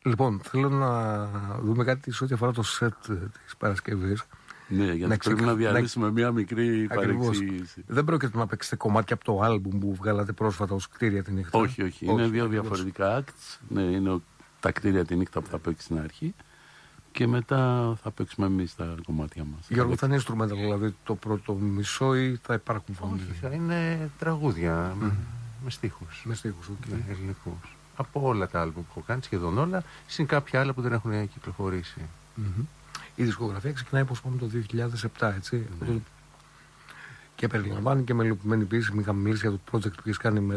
Λοιπόν, θέλω να δούμε κάτι σε ό,τι αφορά το σετ της Παρασκευής. Ναι, γιατί πρέπει να διαλύσουμε μια μικρή παρεξήγηση. Δεν πρόκειται να παίξετε κομμάτια από το άλμπουμ που βγάλατε πρόσφατα ως Κτίρια τη Νύχτα. Όχι. Είναι δύο διαφορετικά acts. Ναι, είναι τα Κτίρια τη Νύχτα που θα παίξει στην αρχή. Και μετά θα παίξουμε εμείς τα κομμάτια μας. Γιώργο, θα είναι instrumental, δηλαδή το πρώτο μισό, ή θα υπάρχουν φωνές? Όχι, θα είναι τραγούδια με στίχους. Με στίχους, okay. Ελληνικούς. Από όλα τα άλμπουμ που έχω κάνει, σχεδόν όλα, συν κάποια άλλα που δεν έχουν κυκλοφορήσει. Η δισκογραφία ξεκινάει, όπως είπαμε, το 2007, έτσι. Και περιλαμβάνει και μελοποιημένη ποιήση. Είχαμε μιλήσει για το project που έχεις κάνει με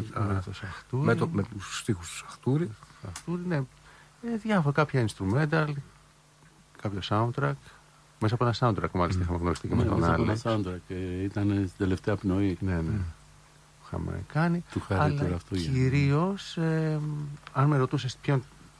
τους στίχους του Σαχτούρη. Ναι. Διάφορα, κάποια instrumental, κάποιο soundtrack. Μέσα από ένα soundtrack, μάλιστα, είχαμε γνωριστεί και με τον Άλεξ. Μέσα από ένα soundtrack. Ήταν στην τελευταία πνοή. Ναι. Είχαμε κάνει. Του Χαρίτου αυτό. Κυρίως, αν με ρωτούσες ποιον.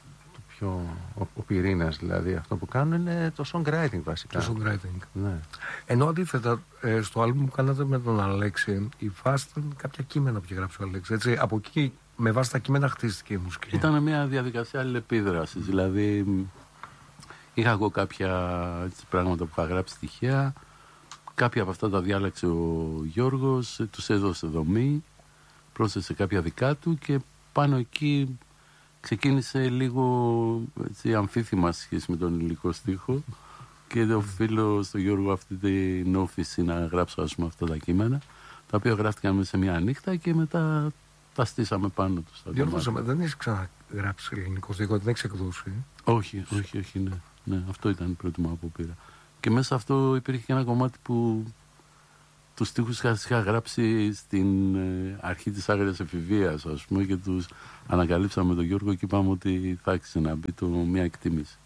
Ο πυρήνας, δηλαδή, αυτό που κάνουν είναι το songwriting βασικά. Το songwriting. Ναι. Ενώ αντίθετα, στο άλμπουμ που κάνατε με τον Αλέξη, η φάση ήταν κάποια κείμενα που είχε γράψει ο Αλέξη. Έτσι, από εκεί, με βάση τα κείμενα, χτίστηκε η μουσική. Ήταν μια διαδικασία αλληλεπίδρασης. Δηλαδή, είχα εγώ κάποια πράγματα που είχα γράψει τυχαία. Κάποια από αυτά τα διάλεξε ο Γιώργος, τους έδωσε δομή, πρόσθεσε κάποια δικά του και πάνω εκεί ξεκίνησε λίγο έτσι, αμφίθυμα σχέση με τον υλικό στίχο και οφείλω στον Γιώργο αυτή την όφηση να γράψω, ας πούμε, αυτά τα κείμενα, τα οποία γράφτηκαν μέσα σε μια νύχτα και μετά τα στήσαμε πάνω τους. Γιώργο, δεν έχεις ξαναγράψει ελληνικό στίχο, δεν έχεις εκδώσει? Όχι, ναι. Αυτό ήταν η πρώτη μου απόπειρα. Και μέσα αυτό υπήρχε και ένα κομμάτι που τους στίχους είχα γράψει στην αρχή της άγριας εφηβείας, ας πούμε, και τους ανακαλύψαμε τον Γιώργο και είπαμε ότι θα άξιζε να μπει μια εκτίμηση.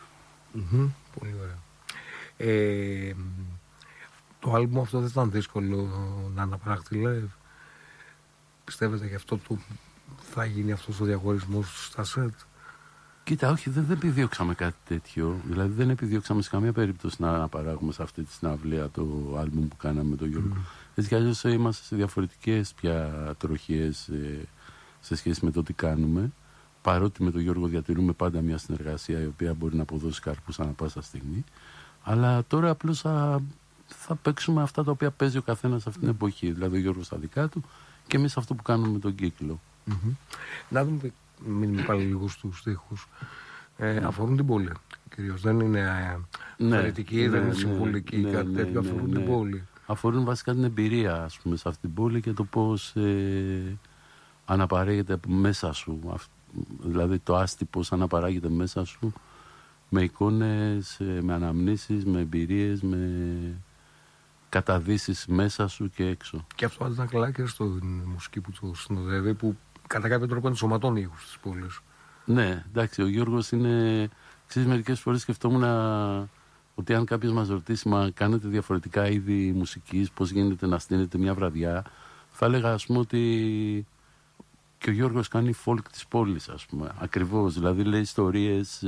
Πολύ ωραία. Το άλμπum αυτό δεν ήταν δύσκολο να αναπαραχθεί live? Πιστεύετε γι' αυτό θα γίνει αυτός ο διαχωρισμός στα σετ? Κοίτα, όχι, δεν επιδιώξαμε κάτι τέτοιο. Δηλαδή δεν επιδιώξαμε σε καμία περίπτωση να αναπαράγουμε σε αυτή τη συναυλία το άλμπουμ που κάναμε με τον Γιώργο. Έτσι κι αλλιώς είμαστε σε διαφορετικές πια τροχίες σε σχέση με το τι κάνουμε. Παρότι με τον Γιώργο διατηρούμε πάντα μια συνεργασία η οποία μπορεί να αποδώσει καρπούς ανά πάσα στιγμή. Αλλά τώρα απλώς θα παίξουμε αυτά τα οποία παίζει ο καθένας σε αυτήν την εποχή. Δηλαδή ο Γιώργος στα δικά του και εμείς αυτό που κάνουμε με τον κύκλο. Να δούμε, μείνουμε πάλι λίγο στους στίχους. Αφορούν την πόλη κυρίως. Δεν είναι θεωρητική, δεν είναι συμβολική, κάτι τέτοιο. Αφορούν την πόλη. Αφορούν βασικά την εμπειρία, ας πούμε, σε αυτή την πόλη και το πώς αναπαράγεται μέσα σου. Δηλαδή το άστι πώς αναπαράγεται μέσα σου, με εικόνες, με αναμνήσεις, με εμπειρίες, με καταδύσεις μέσα σου και έξω. Και αυτό ήταν καλά και στην μουσική που το συνοδεύει, που κατά κάποιο τρόπο ενσωματώνει ήχους της πόλης. Ναι, εντάξει, ο Γιώργος είναι... Ξέρεις, μερικές φορές σκεφτόμουν ότι αν κάποιος μας ρωτήσει, μα κάνετε διαφορετικά είδη μουσικής, πώς γίνεται να στείνετε μια βραδιά, θα έλεγα, ας πούμε, ότι και ο Γιώργος κάνει folk της πόλης, ας πούμε, ακριβώς. Δηλαδή λέει ιστορίες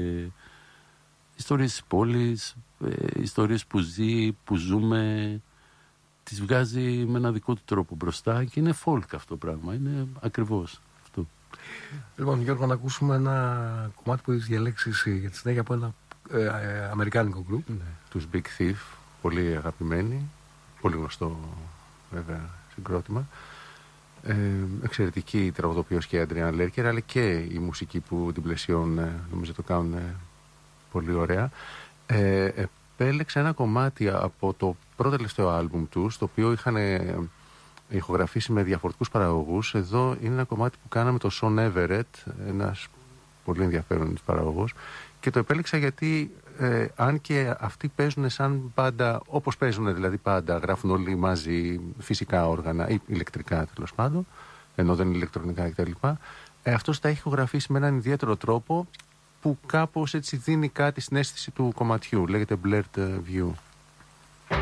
της πόλης, ιστορίες που ζει, που ζούμε, τις βγάζει με ένα δικό του τρόπο μπροστά και είναι folk αυτό το πράγμα, είναι ακριβώς αυτό. Λοιπόν, Γιώργο, να ακούσουμε ένα κομμάτι που έχεις διαλέξει εσύ για τη συνέχεια από ένα αμερικάνικο group. Ναι, τους Big Thief, πολύ αγαπημένοι, πολύ γνωστό βέβαια συγκρότημα. Εξαιρετική τραγουδοποιός και η Αντριάν Λέρκερ, αλλά και η μουσική που την πλαισιώνουν, νομίζω το κάνουν πολύ ωραία. Επέλεξα ένα κομμάτι από το πρώτο τελευταίο άλμπουμ τους, το οποίο είχαν ηχογραφήσει με διαφορετικούς παραγωγούς. Εδώ είναι ένα κομμάτι που κάναμε το Sean Everett, ένας πολύ ενδιαφέρον παραγωγός, και το επέλεξα γιατί αν και αυτοί παίζουν σαν πάντα, όπως παίζουν δηλαδή πάντα, γράφουν όλοι μαζί φυσικά όργανα ή ηλεκτρικά τέλος πάντων, ενώ δεν είναι ηλεκτρονικά κτλ. Αυτός τα έχει ηχογραφήσει με έναν ιδιαίτερο τρόπο που κάπως έτσι δίνει κάτι στην αίσθηση του κομματιού. Λέγεται Blurred View.